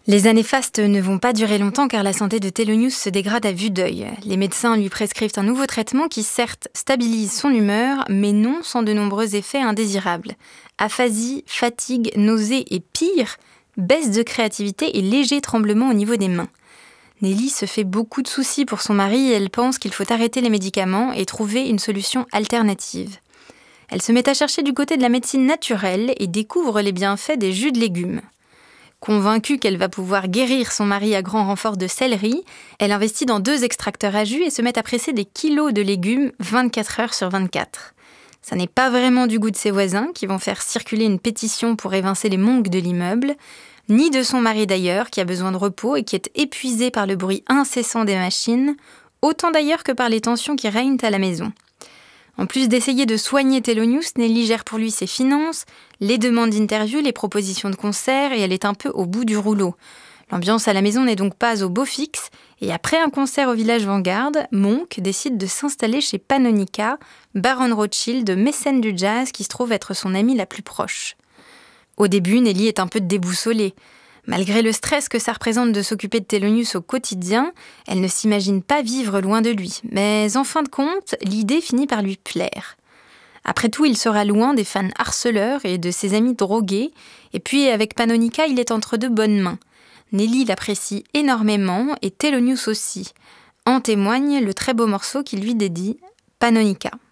Les années fastes ne vont pas durer longtemps car la santé de Thelonious se dégrade à vue d'œil. Les médecins lui prescrivent un nouveau traitement qui certes stabilise son humeur, mais non sans de nombreux effets indésirables. Aphasie, fatigue, nausées et pire, baisse de créativité et léger tremblement au niveau des mains. Nelly se fait beaucoup de soucis pour son mari et elle pense qu'il faut arrêter les médicaments et trouver une solution alternative. Elle se met à chercher du côté de la médecine naturelle et découvre les bienfaits des jus de légumes. Convaincue qu'elle va pouvoir guérir son mari à grand renfort de céleri, elle investit dans 2 extracteurs à jus et se met à presser des kilos de légumes 24 heures sur 24. Ça n'est pas vraiment du goût de ses voisins qui vont faire circuler une pétition pour évincer les monks de l'immeuble, ni de son mari d'ailleurs qui a besoin de repos et qui est épuisé par le bruit incessant des machines, autant d'ailleurs que par les tensions qui règnent à la maison. En plus d'essayer de soigner Thelonious, Nelly gère pour lui ses finances, les demandes d'interview, les propositions de concert et elle est un peu au bout du rouleau. L'ambiance à la maison n'est donc pas au beau fixe et après un concert au village Vanguard, Monk décide de s'installer chez Pannonica, baronne Rothschild, mécène du jazz qui se trouve être son amie la plus proche. Au début, Nelly est un peu déboussolée. Malgré le stress que ça représente de s'occuper de Thelonious au quotidien, elle ne s'imagine pas vivre loin de lui. Mais en fin de compte, l'idée finit par lui plaire. Après tout, il sera loin des fans harceleurs et de ses amis drogués. Et puis, avec Pannonica, il est entre de bonnes mains. Nelly l'apprécie énormément et Thelonious aussi. En témoigne le très beau morceau qu'il lui dédie, Pannonica.